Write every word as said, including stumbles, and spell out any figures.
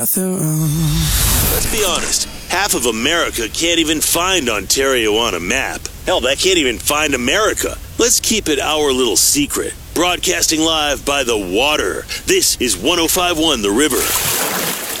Nothing wrong. Let's be honest. Half of America can't even find Ontario on a map. Hell, that can't even find America. Let's keep it our little secret. Broadcasting live by the water. This is one oh five point one The River.